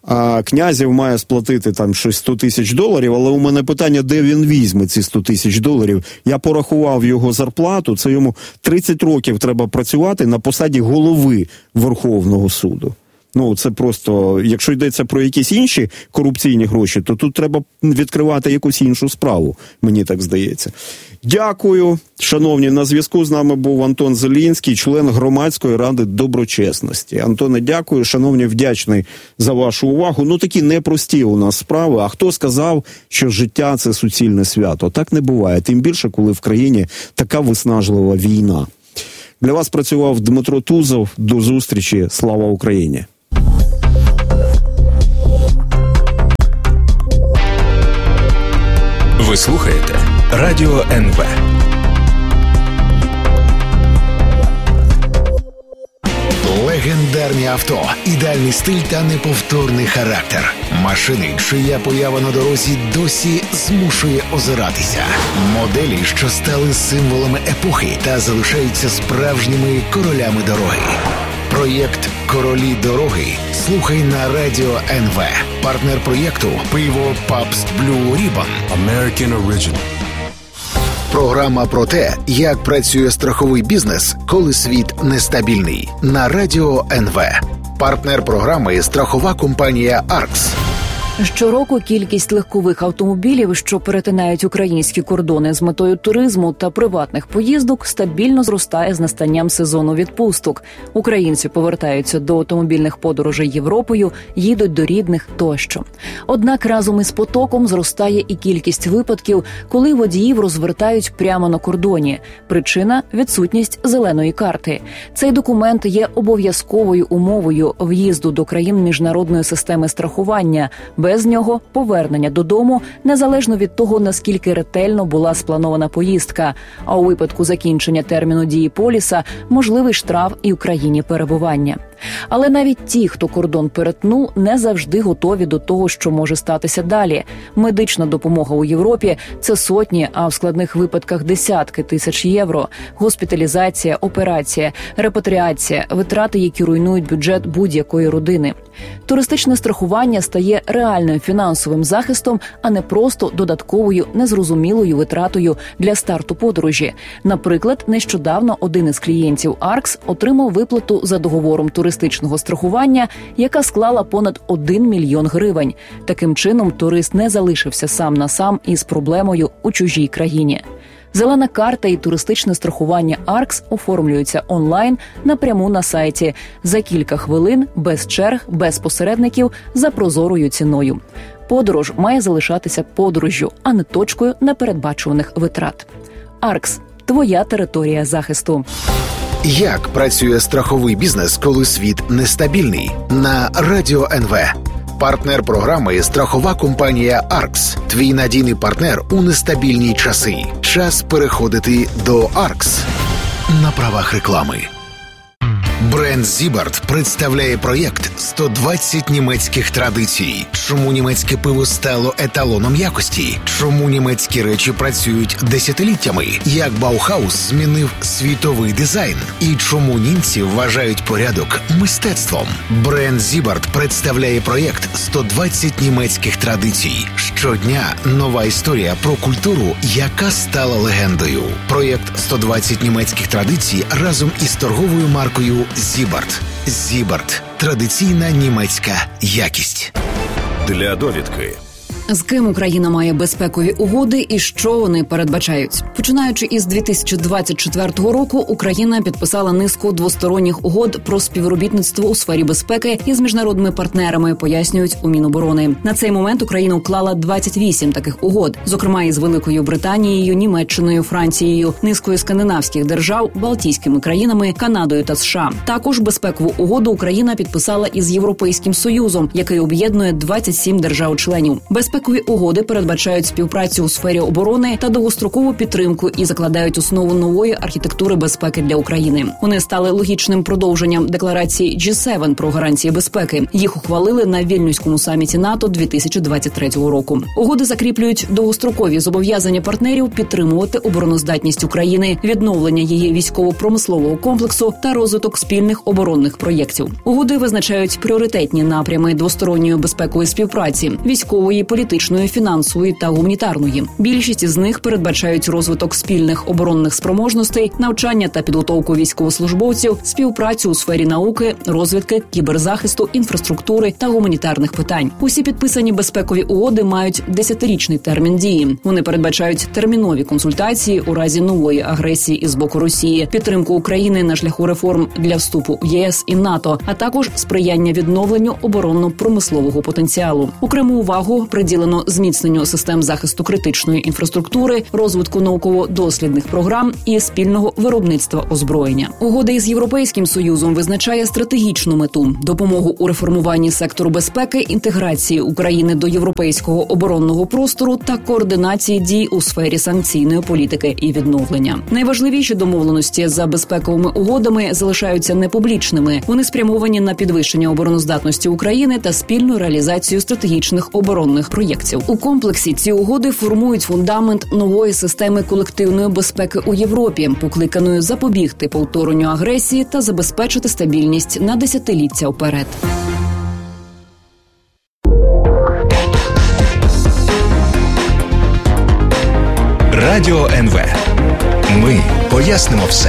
а Князєв має сплатити там щось сто тисяч доларів, але у мене питання, де він візьме ці сто тисяч доларів. Я порахував його зарплату, це йому тридцять років треба працювати на посаді голови Верховного суду. Ну, це просто, якщо йдеться про якісь інші корупційні гроші, то тут треба відкривати якусь іншу справу, мені так здається. Дякую, шановні. На зв'язку з нами був Антон Зелінський, член Громадської ради доброчесності. Антоне, дякую, шановні, вдячний за вашу увагу. Ну, такі непрості у нас справи. А хто сказав, що життя – це суцільне свято? Так не буває. Тим більше, коли в країні така виснажлива війна. Для вас працював Дмитро Тузов. До зустрічі. Слава Україні! Ви слухаєте Радіо ен ве. Легендарні авто, ідеальний стиль та неповторний характер. Машини, чия поява на дорозі досі змушує озиратися. Моделі, що стали символами епохи та залишаються справжніми королями дороги. Проєкт «Королі дороги» слухай на Радіо ен ве. Партнер проєкту – пиво Pabst Blue Ribbon. American Original. Програма про те, як працює страховий бізнес, коли світ нестабільний. На Радіо ен ве. Партнер програми – страхова компанія «Аркс». Щороку кількість легкових автомобілів, що перетинають українські кордони з метою туризму та приватних поїздок, стабільно зростає з настанням сезону відпусток. Українці повертаються до автомобільних подорожей Європою, їдуть до рідних тощо. Однак разом із потоком зростає і кількість випадків, коли водіїв розвертають прямо на кордоні. Причина – відсутність зеленої карти. Цей документ є обов'язковою умовою в'їзду до країн міжнародної системи страхування. Без нього повернення додому, незалежно від того, наскільки ретельно була спланована поїздка. А у випадку закінчення терміну дії поліса – можливий штраф і в країні перебування. Але навіть ті, хто кордон перетнув, не завжди готові до того, що може статися далі. Медична допомога у Європі – це сотні, а в складних випадках десятки тисяч євро. Госпіталізація, операція, репатріація – витрати, які руйнують бюджет будь-якої родини. Туристичне страхування стає реальним фінансовим захистом, а не просто додатковою незрозумілою витратою для старту подорожі. Наприклад, нещодавно один із клієнтів «Аркс» отримав виплату за договором туристичного страхування, яка склала понад один мільйон гривень. Таким чином, турист не залишився сам на сам із проблемою у чужій країні. Зелена карта і туристичне страхування «Аркс» оформлюються онлайн напряму на сайті. За кілька хвилин, без черг, без посередників, за прозорою ціною. Подорож має залишатися подорожжю, а не точкою непередбачуваних витрат. «Аркс» – твоя територія захисту. Як працює страховий бізнес, коли світ нестабільний? На Радіо ен ве. Партнер програми – страхова компанія «Аркс». Твій надійний партнер у нестабільні часи. Час переходити до «Аркс». На правах реклами. Бренд Зібарт представляє проєкт «сто двадцять німецьких традицій». Чому німецьке пиво стало еталоном якості? Чому німецькі речі працюють десятиліттями? Як Баухаус змінив світовий дизайн? І чому німці вважають порядок мистецтвом? Бренд Зібарт представляє проєкт «сто двадцять німецьких традицій». Щодня нова історія про культуру, яка стала легендою. Проєкт «сто двадцять німецьких традицій» разом із торговою маркою Зібарт. Зібарт. Традиційна німецька якість. Для довідки. З ким Україна має безпекові угоди і що вони передбачають? Починаючи із дві тисячі двадцять четвертого року, Україна підписала низку двосторонніх угод про співробітництво у сфері безпеки із міжнародними партнерами, пояснюють у Міноборони. На цей момент Україна уклала двадцять вісім таких угод, зокрема із Великою Британією, Німеччиною, Францією, низкою скандинавських держав, Балтійськими країнами, Канадою та США. Також безпекову угоду Україна підписала із Європейським Союзом, який об'єднує двадцять сім держав-членів. Безпекові Безпекові угоди передбачають співпрацю у сфері оборони та довгострокову підтримку і закладають основу нової архітектури безпеки для України. Вони стали логічним продовженням декларації джі севен про гарантії безпеки. Їх ухвалили на Вільнюському саміті НАТО дві тисячі двадцять третього року. Угоди закріплюють довгострокові зобов'язання партнерів підтримувати обороноздатність України, відновлення її військово-промислового комплексу та розвиток спільних оборонних проєктів. Угоди визначають пріоритетні напрями двосторонньої безпекової співпраці – військової, політичної, фінансової та гуманітарної. Більшість із них передбачають розвиток спільних оборонних спроможностей, навчання та підготовку військовослужбовців, співпрацю у сфері науки, розвідки, кіберзахисту, інфраструктури та гуманітарних питань. Усі підписані безпекові угоди мають десятирічний термін дії. Вони передбачають термінові консультації у разі нової агресії із боку Росії, підтримку України на шляху реформ для вступу в ЄС і НАТО, а також сприяння відновленню оборонно-промислового потенціалу. Окрему увагу приділено зміцненню систем захисту критичної інфраструктури, розвитку науково-дослідних програм і спільного виробництва озброєння. Угода із Європейським Союзом визначає стратегічну мету – допомогу у реформуванні сектору безпеки, інтеграції України до європейського оборонного простору та координації дій у сфері санкційної політики і відновлення. Найважливіші домовленості за безпековими угодами залишаються непублічними. Вони спрямовані на підвищення обороноздатності України та спільну реалізацію стратегічних оборонних проєктів. У комплексі ці угоди формують фундамент нової системи колективної безпеки у Європі, покликаної запобігти повторенню агресії та забезпечити стабільність на десятиліття вперед. Радіо ен ве. Ми пояснимо все.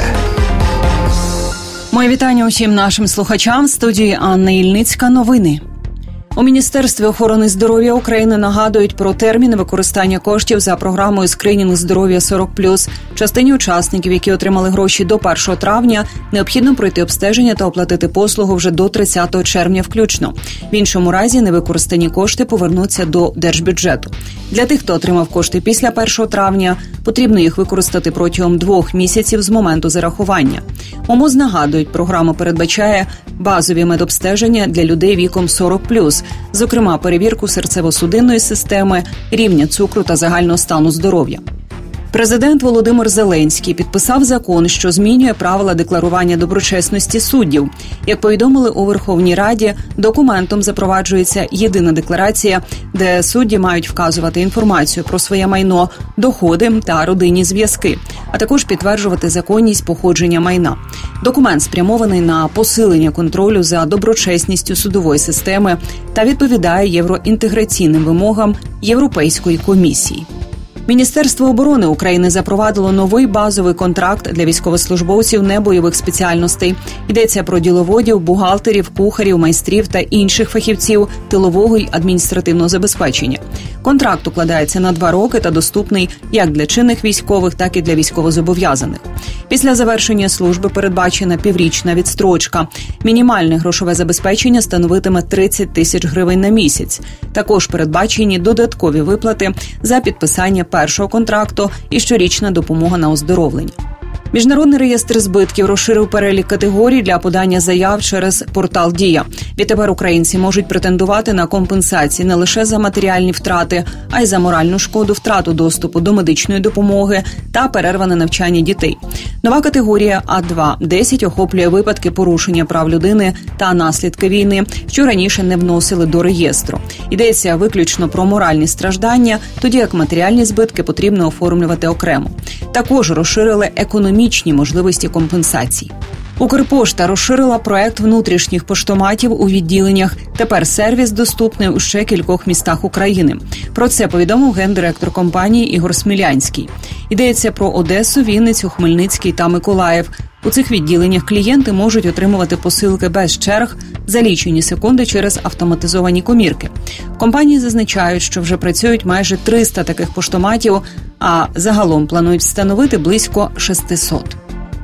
Моє вітання усім нашим слухачам. В студії Анна Ільницька. Новини. У Міністерстві охорони здоров'я України нагадують про терміни використання коштів за програмою «Скринінг здоров'я сорок плюс». Частині учасників, які отримали гроші до першого травня, необхідно пройти обстеження та оплатити послугу вже до тридцятого червня включно. В іншому разі невикористані кошти повернуться до держбюджету. Для тих, хто отримав кошти після першого травня, потрібно їх використати протягом двох місяців з моменту зарахування. ОМОЗ нагадують, програма передбачає базові медобстеження для людей віком сорок плюс, зокрема перевірку серцево-судинної системи, рівня цукру та загального стану здоров'я. Президент Володимир Зеленський підписав закон, що змінює правила декларування доброчесності суддів. Як повідомили у Верховній Раді, документом запроваджується єдина декларація, де судді мають вказувати інформацію про своє майно, доходи та родинні зв'язки, а також підтверджувати законність походження майна. Документ спрямований на посилення контролю за доброчесністю судової системи та відповідає євроінтеграційним вимогам Європейської комісії. Міністерство оборони України запровадило новий базовий контракт для військовослужбовців небойових спеціальностей. Йдеться про діловодів, бухгалтерів, кухарів, майстрів та інших фахівців тилового й адміністративного забезпечення. Контракт укладається на два роки та доступний як для чинних військових, так і для військовозобов'язаних. Після завершення служби передбачена піврічна відстрочка. Мінімальне грошове забезпечення становитиме тридцять тисяч гривень на місяць. Також передбачені додаткові виплати за підписання першого контракту і щорічна допомога на оздоровлення. Міжнародний реєстр збитків розширив перелік категорій для подання заяв через портал «Дія». Відтепер українці можуть претендувати на компенсації не лише за матеріальні втрати, а й за моральну шкоду, втрату доступу до медичної допомоги та перерване навчання дітей. Нова категорія А два десять охоплює випадки порушення прав людини та наслідки війни, що раніше не вносили до реєстру. Йдеться виключно про моральні страждання, тоді як матеріальні збитки потрібно оформлювати окремо. Також розширили економічні можливості компенсацій. Укрпошта розширила проект внутрішніх поштоматів у відділеннях. Тепер сервіс доступний у ще кількох містах України. Про це повідомив гендиректор компанії Ігор Смілянський. Йдеться про Одесу, Вінницю, Хмельницький та Миколаїв. У цих відділеннях клієнти можуть отримувати посилки без черг за лічені секунди через автоматизовані комірки. Компанії зазначають, що вже працюють майже триста таких поштоматів, а загалом планують встановити близько шістсот.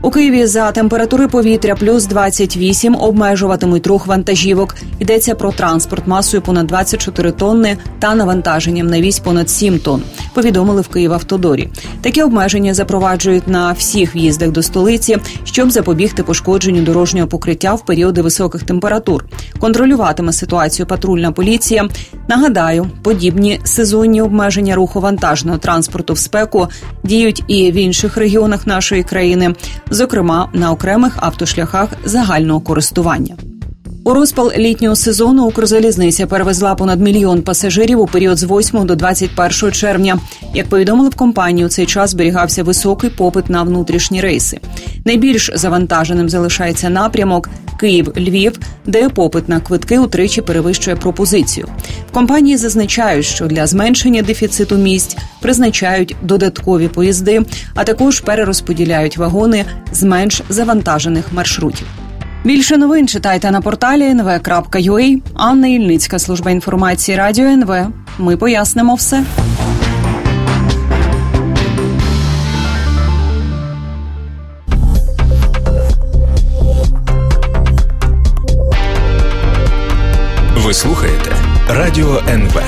У Києві за температури повітря плюс двадцять вісім обмежуватимуть рух вантажівок. Йдеться про транспорт масою понад двадцять чотири тонни та навантаженням на вісь понад сім тонн, повідомили в Київавтодорі. Такі обмеження запроваджують на всіх в'їздах до столиці, щоб запобігти пошкодженню дорожнього покриття в періоди високих температур. Контролюватиме ситуацію патрульна поліція. Нагадаю, подібні сезонні обмеження руху вантажного транспорту в спеку діють і в інших регіонах нашої країни, зокрема на окремих автошляхах загального користування. У розпал літнього сезону Укрзалізниця перевезла понад мільйон пасажирів у період з восьмого до двадцять першого червня. Як повідомили в компанії, у цей час зберігався високий попит на внутрішні рейси. Найбільш завантаженим залишається напрямок Київ-Львів, де попит на квитки утричі перевищує пропозицію. В компанії зазначають, що для зменшення дефіциту місць призначають додаткові поїзди, а також перерозподіляють вагони з менш завантажених маршрутів. Більше новин читайте на порталі ен ве крапка ю а. Анна Ільницька, служба інформації Радіо ен ве. Ми пояснимо все. Ви слухаєте Радіо ен ве.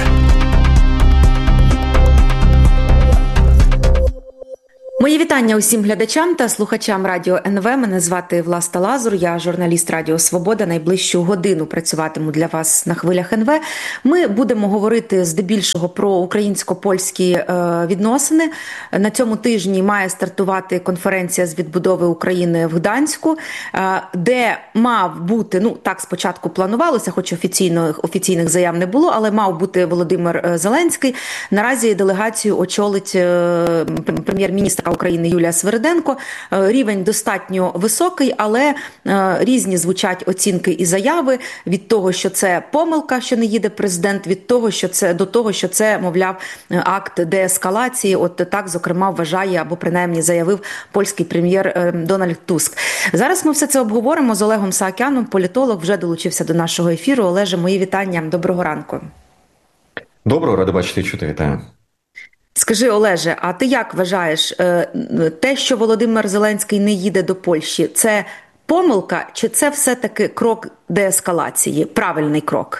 Мої вітання усім глядачам та слухачам Радіо ен ве. Мене звати Власта Лазур, я журналіст Радіо Свобода. Найближчу годину працюватиму для вас на хвилях ен ве. Ми будемо говорити здебільшого про українсько-польські відносини. На цьому тижні має стартувати конференція з відбудови України в Гданську, де мав бути, ну так спочатку планувалося, хоч офіційно, офіційних заяв не було, але мав бути Володимир Зеленський. Наразі делегацію очолить прем'єр-міністр України Юлія Свириденко. Рівень достатньо високий, але різні звучать оцінки і заяви від того, що це помилка, що не їде президент, від того, що це до того, що це, мовляв, акт деескалації. От так, зокрема, вважає або принаймні заявив польський прем'єр Дональд Туск. Зараз ми все це обговоримо з Олегом Саакяном. Політолог вже долучився до нашого ефіру. Олеже, мої вітання. Доброго ранку. Доброго, радий бачити і чути. Вітаю. Скажи, Олеже, а ти як вважаєш, те, що Володимир Зеленський не їде до Польщі, це помилка чи це все-таки крок деескалації, правильний крок?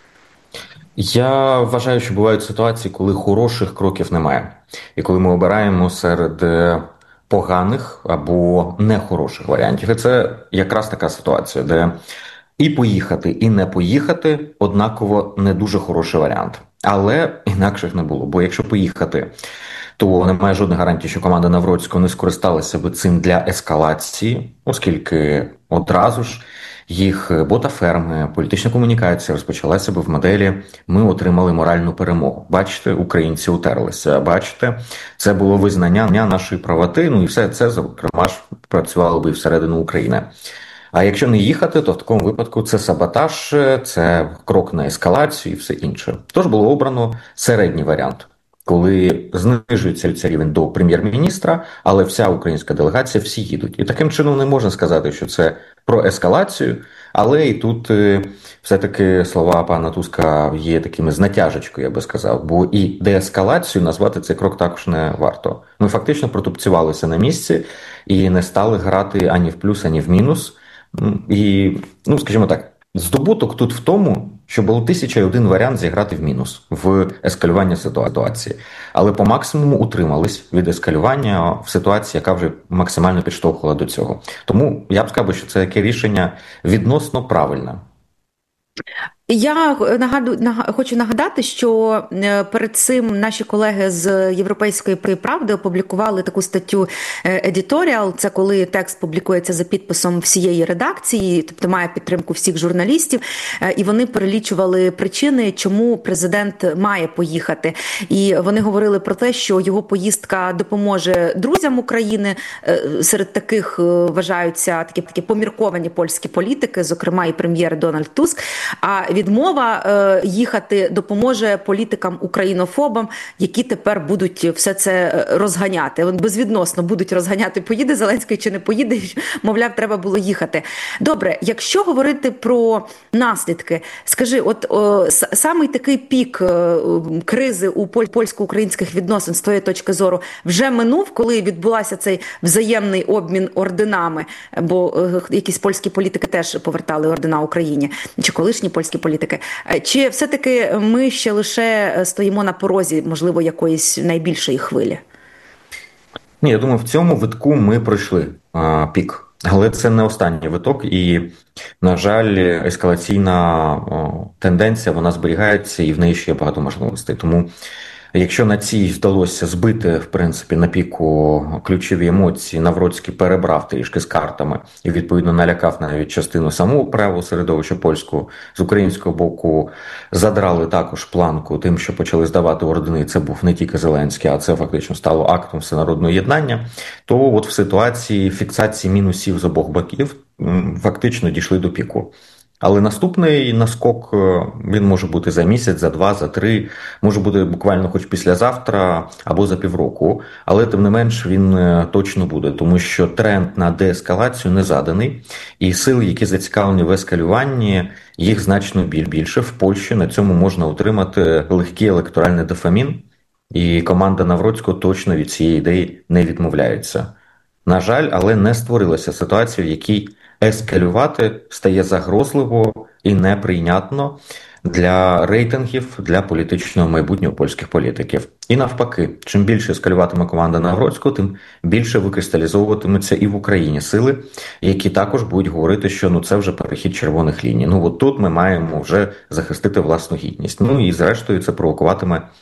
Я вважаю, що бувають ситуації, коли хороших кроків немає. І коли ми обираємо серед поганих або нехороших варіантів. І це якраз така ситуація, де і поїхати, і не поїхати однаково не дуже хороший варіант. Але інакших не було. Бо якщо поїхати, то немає жодних гарантій, що команда Навроцького не скористалася би цим для ескалації, оскільки одразу ж їх ботаферми, політична комунікація розпочалася би в моделі «ми отримали моральну перемогу». Бачите, українці утерлися. Бачите, це було визнання нашої правоти, ну і все це, зокрема ж, працювало би і всередину України. А якщо не їхати, то в такому випадку це саботаж, це крок на ескалацію і все інше. Тож було обрано середній варіант, коли знижується цей рівень до прем'єр-міністра, але вся українська делегація, всі їдуть. І таким чином не можна сказати, що це про ескалацію, але і тут все-таки слова пана Туска є такими з натяжечкою, я би сказав, бо і деескалацію назвати цей крок також не варто. Ми фактично протупцювалися на місці і не стали грати ані в плюс, ані в мінус. І, ну, скажімо так, здобуток тут в тому, що було тисяча і один варіант зіграти в мінус, в ескалювання ситуації. Але по максимуму утримались від ескалювання в ситуації, яка вже максимально підштовхувала до цього. Тому я б сказав, що це таке рішення відносно правильне. Я нагадую, хочу нагадати, що перед цим наші колеги з Європейської правди опублікували таку статтю «Editorial». Це коли текст публікується за підписом всієї редакції, тобто має підтримку всіх журналістів, і вони перелічували причини, чому президент має поїхати. І вони говорили про те, що його поїздка допоможе друзям України. Серед таких вважаються такі, такі помірковані польські політики, зокрема і прем'єр Дональд Туск. А відмова їхати допоможе політикам-українофобам, які тепер будуть все це розганяти. Безвідносно будуть розганяти, поїде Зеленський чи не поїде, мовляв, треба було їхати. Добре, якщо говорити про наслідки, скажи, от о, самий такий пік кризи у польсько-українських відносин з твоєї точки зору вже минув, коли відбулася цей взаємний обмін орденами, бо якісь польські політики теж повертали ордена Україні, чи колишні польські політики. Чи все-таки ми ще лише стоїмо на порозі, можливо, якоїсь найбільшої хвилі? Ні, я думаю, в цьому витку ми пройшли а, пік. Але це не останній виток, і, на жаль, ескалаційна о, тенденція, вона зберігається, і в неї ще є багато можливостей. Тому, якщо на цій вдалося збити, в принципі, на піку ключові емоції, Навроцький перебрав трішки з картами і, відповідно, налякав навіть частину самого правого середовища польського, з українського боку задрали також планку тим, що почали здавати ордени, це був не тільки Зеленський, а це фактично стало актом всенародного єднання, то от в ситуації фіксації мінусів з обох боків фактично дійшли до піку. Але наступний наскок, він може бути за місяць, за два, за три, може бути буквально хоч післязавтра або за півроку, але тим не менш він точно буде, тому що тренд на деескалацію не заданий, і сили, які зацікавлені в ескалюванні, їх значно більше. В Польщі на цьому можна отримати легкий електоральний дофамін, і команда Навроцького точно від цієї ідеї не відмовляється. На жаль, але не створилася ситуація, в якій ескалювати стає загрозливо і неприйнятно для рейтингів, для політичного майбутнього польських політиків. І навпаки, чим більше ескалюватиме команда Навроцького, тим більше викристалізовуватимуться і в Україні сили, які також будуть говорити, що ну це вже перехід червоних ліній. Ну от тут ми маємо вже захистити власну гідність. Ну і зрештою це провокуватиме